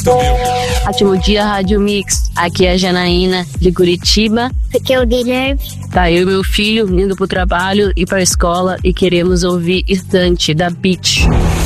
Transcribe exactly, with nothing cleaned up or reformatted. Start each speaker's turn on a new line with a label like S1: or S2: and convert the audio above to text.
S1: Ótimo dia, Rádio Mix. Aqui é a Janaína, de Curitiba.
S2: Aqui é o Guilherme.
S1: Tá, eu e meu filho indo pro trabalho e pra escola e queremos ouvir Estante, da Beach.